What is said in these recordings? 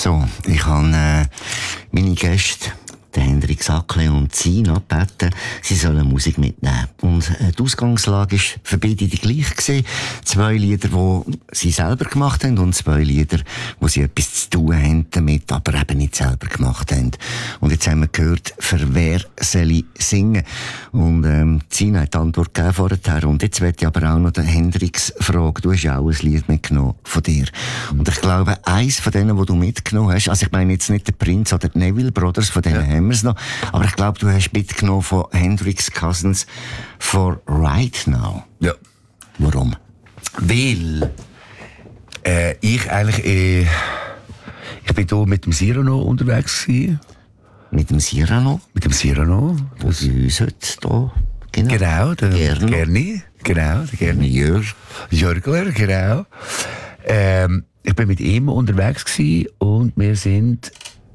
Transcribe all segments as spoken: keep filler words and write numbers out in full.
So, ich habe äh, meine Gäste, den Hendrik Sackle und Sina, gebeten, sie sollen Musik mitnehmen. Und äh, die Ausgangslage war für beide die gleiche gewesen. Zwei Lieder, die sie selber gemacht haben und zwei Lieder, wo sie etwas zu tun haben damit, aber eben nicht selber gemacht haben. Und jetzt haben wir gehört, für wer soll ich singen? Und ähm, Sina hat die Antwort gegeben vorher. Und jetzt möchte ich aber auch noch den Hendriks fragen. Du hast ja auch ein Lied mitgenommen von dir. Und ich glaube, eins von denen, die du mitgenommen hast, also ich meine jetzt nicht der Prince oder die Neville Brothers, von denen ja. haben wir es noch, aber ich glaube, du hast mitgenommen von Hendrix Cousins For Right Now. Ja. Warum? Weil äh, ich eigentlich äh, ich bin hier mit dem Cyrano unterwegs gewesen. Mit dem Cyrano? Mit dem Cyrano. Wo bei uns heute hier, genau. Genau, der Gerno. Gerni. Genau, der Gerni. Jörg. Jörgler, genau. Ähm, ich bin mit ihm unterwegs gewesen und wir sind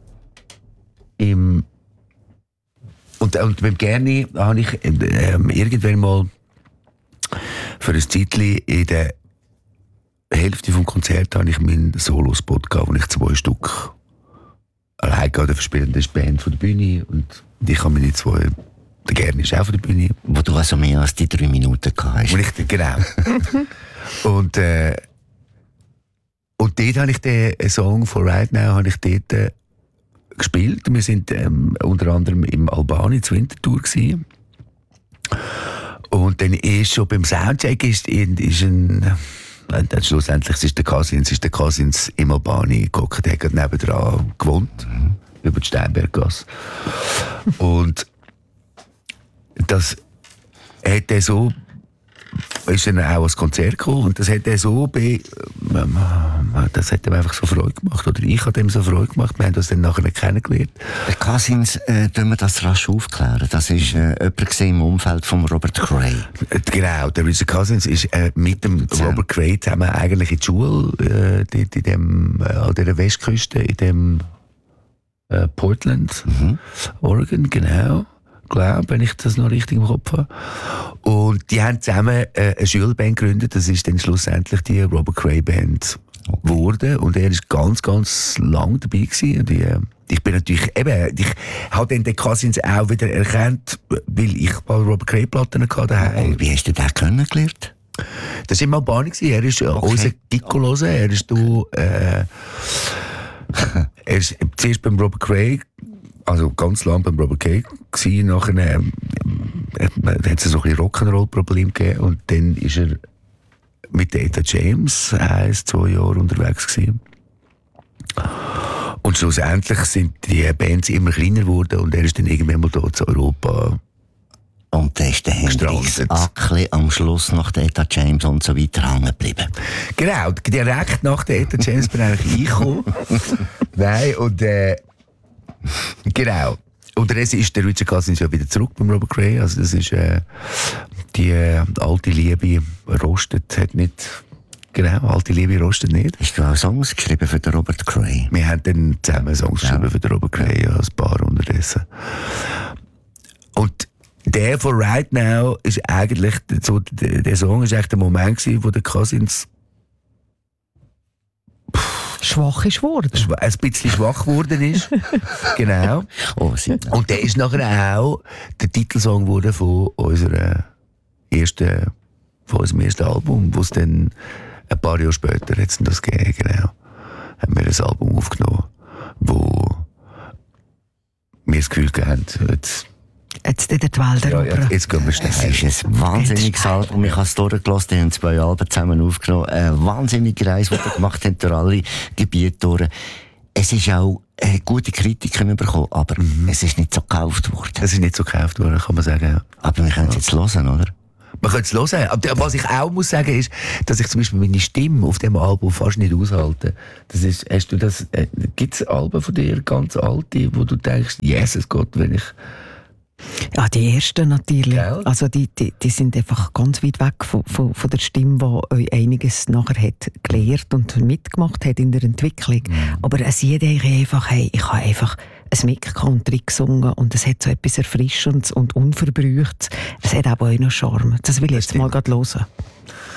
im Und, und beim Gerni habe ich ähm, irgendwann mal für ein Zeitchen in der Hälfte des Konzerts habe ich meinen Solo-Spot gehabt, wo ich zwei Stück allein gehe verspielen. Das ist die Band von der Bühne und ich habe meine zwei, der Gerni ist auch von der Bühne. Wo du also mehr als die drei Minuten gehabt hast. Und ich, genau. und, äh, und dort habe ich den Song For Right Now habe ich dort äh, gespielt. Wir sind ähm, unter anderem im Albanien zur Wintertour gewesen. Und dann ist schon beim Soundcheck ist, ist ein äh, schlussendlich ist der Cousins, ist der Cousins im Albanien geguckt, der hat nebendran gewohnt, mhm. über die Steinberggasse. Und das hat er so ist dann auch ans Konzert gekommen und das hat er so be, das hat ihm einfach so Freude gemacht oder ich habe ihm so Freude gemacht, wir haben das dann nachher nicht kennengelernt. Der Cousins, äh, tun wir das rasch aufklären, das ist äh, jemand im Umfeld von Robert Cray. Genau, der Richard Cousins ist äh, mit dem ja. Robert Cray zusammen eigentlich in die Schule äh, die, die dem, äh, an der Westküste in dem äh, Portland, mhm. Oregon, genau. Glaube, wenn ich das noch richtig im Kopf habe. Und die haben zusammen äh, eine Schulband gegründet. Das ist dann schlussendlich die Robert Cray Band geworden. Und er ist ganz, ganz lang dabei gewesen. Und ich, äh, ich bin natürlich, eben, ich habe dann den Cousins auch wieder erkannt, weil ich mal Robert Cray Platten hatte. Und wie hast du den kennengelernt? Das war im Albanien. Er ist äh, okay. unser Dickolose. Er ist da, äh, er ist zuerst beim Robert Cray, also ganz lang beim Robert Cray gewesen, nachher ähm, äh, hat es so ein bisschen Rock'n'Roll-Problem gegeben und dann ist er mit Etta James ein, zwei Jahre unterwegs gewesen. Und schlussendlich sind die Bands immer kleiner geworden und er ist dann irgendwann mal hier zu Europa. Und da ist der Hendrix Sackle am Schluss nach der Etta James und so weiter hängen geblieben. Genau, direkt nach der Etta James bin ich eigentlich eingekommen. Nein, und äh, genau. Unterdessen ist der Richard Cousins ja wieder zurück beim Robert Cray. Also das ist äh, die äh, alte Liebe rostet, hat nicht. Genau, alte Liebe rostet nicht. Hast du auch Songs geschrieben für den Robert Cray? Wir haben dann zusammen Songs ja. geschrieben für den Robert Cray, ja, ein paar unterdessen. Und der For Right Now ist eigentlich so, der, der Song ist eigentlich der Moment gewesen, wo der Cousins schwach ist geworden. Ein bisschen schwach geworden ist. Genau. Oh, und der ist nachher auch der Titelsong geworden von unserer ersten, von unserem ersten Album, wo es dann ein paar Jahre später hat's das gegeben, genau. Haben wir ein Album aufgenommen, wo wir das Gefühl haben, jetzt Jetzt in der Welt ja, ja, jetzt gehen wir schnell. Es ist ein wahnsinniges Album. Ich habe es durchgelassen, die haben zwei Alben zusammen aufgenommen. Eine wahnsinnige Reise, die wir gemacht haben durch alle Gebiete durch. Es ist auch äh, gute Kritiken bekommen, aber mhm. es ist nicht so gekauft worden. Es ist nicht so gekauft worden, kann man sagen. Ja. Aber wir können es jetzt hören, oder? Man könnte es hören. Aber was ich auch muss sagen ist, dass ich zum Beispiel meine Stimme auf dem Album fast nicht aushalte. Das ist, hast du das, äh, gibt es Alben von dir, ganz alte, wo du denkst, Jesus Gott, wenn ich Ja, die ersten natürlich. Gell? Also die, die, die sind einfach ganz weit weg von, von, von der Stimme, die euch einiges nachher hat gelehrt und mitgemacht hat in der Entwicklung. Mhm. Aber es sieht einfach, hey, ich habe einfach ein Mick-Country gesungen und es hat so etwas Erfrischendes und Unverbrüchtes. Es hat aber auch noch Charme. Das will ich jetzt mal gerade hören.